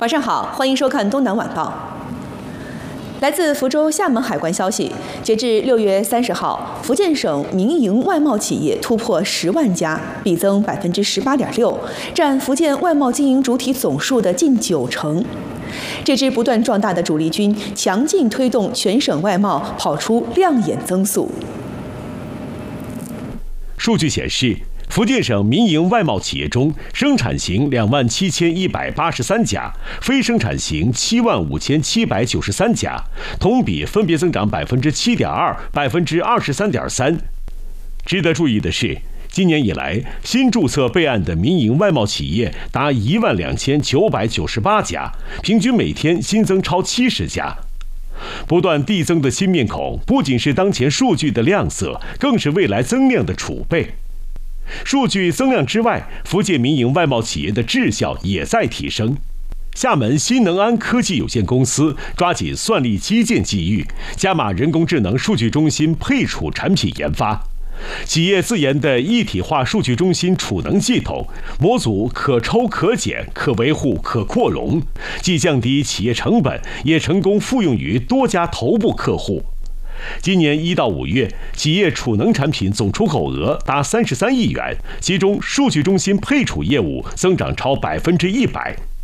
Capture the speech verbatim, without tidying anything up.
晚上好，欢迎收看《东南晚报》。来自福州厦门海关消息，截至六月三十号，福建省民营外贸企业突破十万家，比增百分之十八点六，占福建外贸经营主体总数的近九成。这支不断壮大的主力军，强劲推动全省外贸跑出亮眼增速。 数据显示，福建省民营外贸企业中，生产型两万七千一百八十三家，非生产型七万五千七百九十三家，同比分别增长百分之七点二、百分之二十三点三。值得注意的是，今年以来新注册备案的民营外贸企业达一万两千九百九十八家，平均每天新增超七十家。不断递增的新面孔，不仅是当前数据的亮色，更是未来增量的储备。数据增量之外，福建民营外贸企业的质效也在提升。厦门新能安科技有限公司抓紧算力基建机遇，加码人工智能数据中心配储产品研发。企业自研的一体化数据中心储能系统模组可抽可减、可维护、可扩容，既降低企业成本，也成功复用于多家头部客户。今年一到五月，企业储能产品总出口额达三十三亿元，其中数据中心配储业务增长超百分之一百。